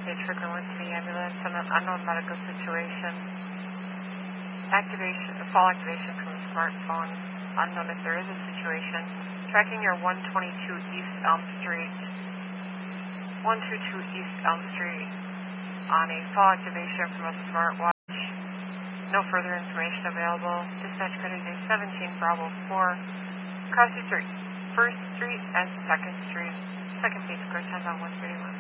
message for Glenwood City Ambulance on an unknown medical situation. Fall activation from the smartphone. Unknown if there is a situation. Tracking your 122 East Elm Street. 122 East Elm Street on a fall activation from a smartwatch. No further information available. Dispatch code is 17 Bravo 4. Cross Street, 1st Street and 2nd Street. Second page, of course, on 131.